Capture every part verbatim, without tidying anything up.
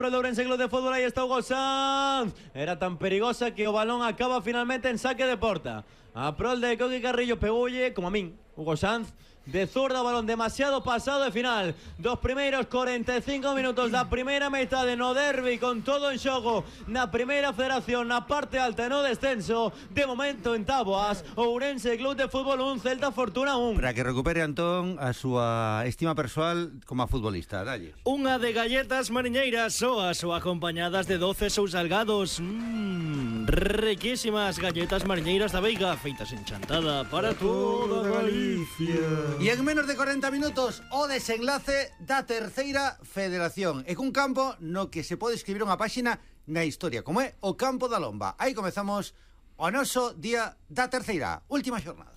El Ourense Club de Fútbol, ahí está Hugo Sanz. Era tan perigosa que o balón acaba finalmente en saque de porta. A prol de Coqui Carrillo, pegoulle, como a min, Hugo Sanz, de zurda, balón demasiado pasado de final. Dos primeiros cuarenta y cinco minutos da primeira metade no derbi, con todo en xogo na primeira federación, na parte alta e no descenso. De momento en táboas, Ourense Club de Fútbol un, Celta Fortuna un. Para que recupere Antón a súa estima persoal como a futbolista, dalle. Unha de galletas mariñeiras soas ou acompañadas de doces ou salgados. Mmm, riquísimas galletas mariñeiras da Veiga, feitas en chantada para toda Galicia. E en menos de cuarenta minutos o desenlace da terceira federación, e cun campo no que se pode escribir unha páxina na historia, como é o campo da Lomba. Aí comezamos o noso día da terceira, última xornada.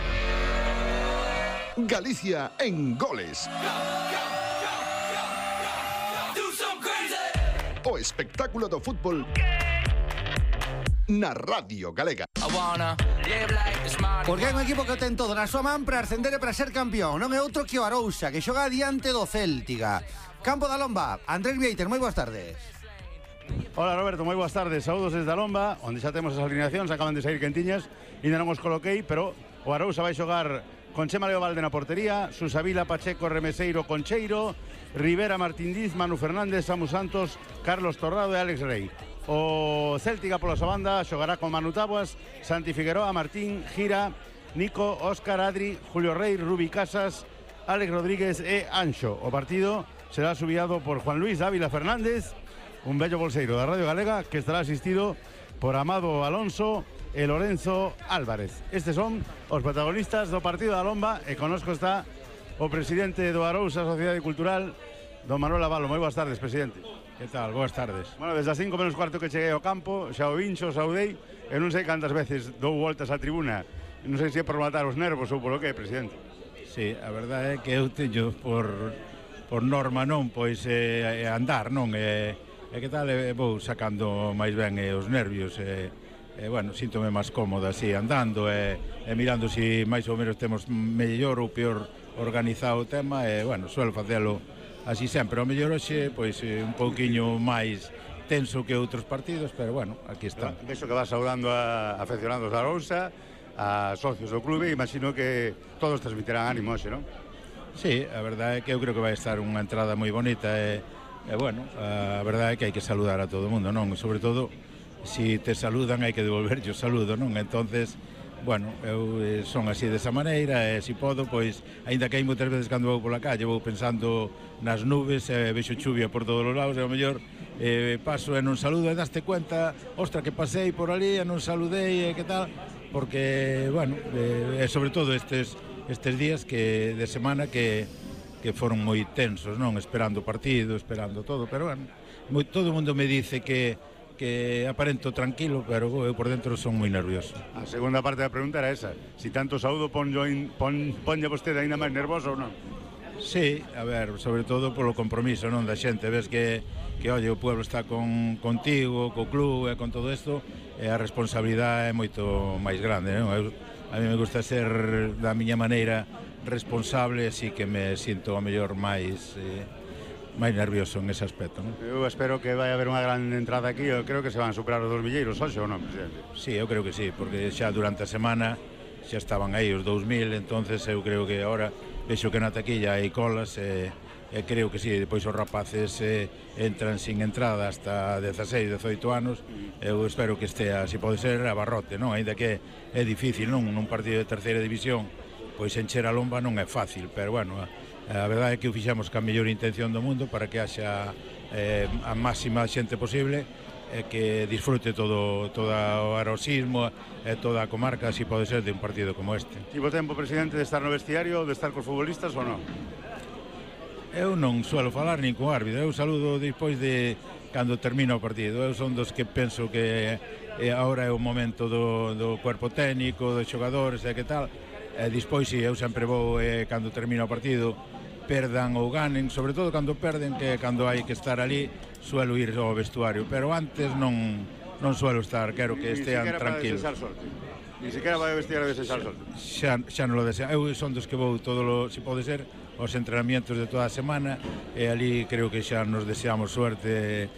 Galicia en goles. O espectáculo do fútbol na Radio Galega. Porque hai un equipo que o ten todo na súa man para ascender e para ser campeón. Non é outro que o Arousa, que xoga diante do Céltiga. Campo da Lomba, Andrés Vieiter, moi boas tardes. Hola Roberto, moi boas tardes. Saúdos desde a Lomba, onde xa temos as alineacións, acaban de sair quentiñas, ainda non os coloquei, pero o Arousa vai xogar con Chema Leo Valde na portería, Susavila, Pacheco, Remeseiro, Concheiro, Rivera, Martín Diz, Manu Fernández, Samu Santos, Carlos Torrado e Alex Rey. O Céltica pola súa banda xogará con Manu Taboas, Santi Figueroa, Martín, Gira, Nico, Óscar, Adri, Julio Rey, Rubi Casas, Alex Rodríguez e Anxo. O partido será subiado por Juan Luis Ávila Fernández, un bello bolseiro da Radio Galega, que estará asistido por Amado Alonso e Lorenzo Álvarez. Estes son os protagonistas do partido da Lomba, e conosco está o presidente do Arousa Sociedade Cultural, don Manuel Avalo. Moi boas tardes, presidente. Que tal? Boas tardes. Bueno, desde as cinco menos cuarto que cheguei ao campo, xa o vincho, saudei, e non sei cantas veces dou voltas á tribuna. Non sei se é por matar os nervos ou por o que, presidente. Sí, a verdade é que eu teño por, por norma non, pois eh, andar, non? E, e que tal, e, vou sacando máis ben eh, os nervios, e, e bueno, síntome máis cómodo así, andando e, e mirando se si máis ou menos temos mellor ou peor organizado o tema, e bueno, suelo facelo así sempre. O mellor hoxe, pois, un pouquiño máis tenso que outros partidos, pero bueno, aquí está. Vexo que vas saudando a afeccionados da Arousa, a socios do clube, imagino que todos transmitirán ánimo hoxe, non? Sí, a verdade é que eu creo que vai estar unha entrada moi bonita, e, e bueno, a verdade é que hai que saludar a todo o mundo, non? Sobre todo, se si te saludan hai que devolverlle o saludo, non? Entonces, bueno, eu eh, son así desa maneira, e se si podo, pois, aínda que hai moitas veces cando vou pola calle vou pensando nas nubes, e eh, vexo chuvia por todos os lados, e ao mellor eh, paso e non saludo, e daste cuenta, ostra, que pasei por ali e non saludei, e que tal, porque, bueno, eh, e sobre todo estes, estes días que de semana que, que foron moi tensos, non? Esperando o partido, esperando todo, pero, bueno, moi, todo o mundo me dice que que aparento tranquilo, pero eu por dentro son moi nervioso. A segunda parte da pregunta era esa, si tanto saúdo ponlle pon, ponlle vostede ainda máis nervoso ou non? Sí, a ver, sobre todo polo compromiso, non, da xente, ves que, que oye, o pueblo está con, contigo, co club e con todo isto, e a responsabilidade é moito máis grande, non? Eu, a mí me gusta ser da miña maneira responsable, así que me sinto a mellor máis... Eh, máis nervioso en ese aspecto, non? Eu espero que vai haber unha gran entrada aquí. Eu creo que se van superar os dos milleiros hoxe, ou non, presidente? Sí, eu creo que sí, porque xa durante a semana xa estaban aí os dous mil, entonces eu creo que agora vexo que na taquilla hai colas, e, e creo que sí, depois os rapaces eh, entran sin entrada hasta dezaseis, dezoito anos. Eu espero que estea, se pode ser, a barrote, non? Ainda que é difícil, non? Nun partido de terceira división, pois encher a Lomba non é fácil, pero bueno, a verdade é que o fixamos ca mellor intención do mundo para que haxa eh, a máxima xente posible, e que disfrute todo, todo o arosismo e toda a comarca, así pode ser, de un partido como este. Tivo tempo, presidente, de estar no vestiario, de estar cos futbolistas ou non? Eu non suelo falar nin co árbitro, eu saludo despois de cando termina o partido. Eu son dos que penso que eh, agora é o momento do, do cuerpo técnico, dos xogadores e que tal, e despois si, eu sempre vou eh, cando termina o partido, perdan ou ganen, sobre todo cando perden, que cando hai que estar ali suelo ir ao vestuario, pero antes non non suelo estar, quero que estean tranquilos. Ni siquiera vai vestir a desexar sorte. Xa, xa non lo deseo. Eu son dos que vou todo lo, se pode ser, os entrenamientos de toda a semana, e ali creo que xa nos deseamos suerte